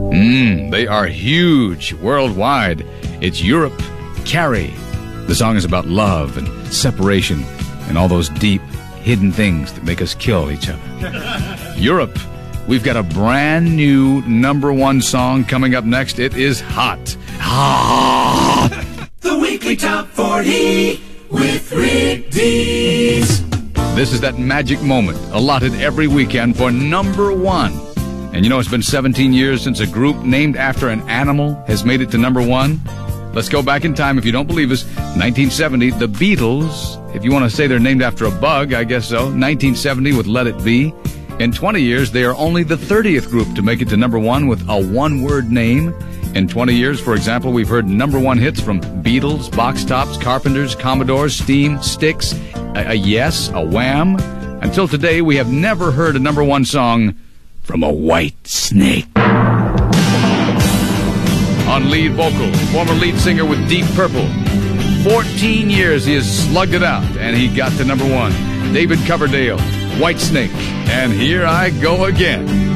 They are huge worldwide. It's Europe, Carrie. The song is about love and separation and all those deep, hidden things that make us kill each other. Europe, we've got a brand new #1 song coming up next. It is hot. The Weekly Top 40 with Rick Dees. This is that magic moment allotted every weekend for #1. And you know, it's been 17 years since a group named after an animal has made it to #1. Let's go back in time if you don't believe us. 1970, the Beatles. If you want to say they're named after a bug, I guess so. 1970 with Let It Be. In 20 years, they are only the 30th group to make it to #1 with a one-word name. In 20 years, for example, we've heard #1 hits from Beatles, Box Tops, Carpenters, Commodores, Steam, Styx, a Yes, a Wham. Until today, we have never heard a #1 song from a white snake. On lead vocal, former lead singer with Deep Purple. 14 years he has slugged it out, and he got to #1. David Coverdale, White Snake, and Here I Go Again.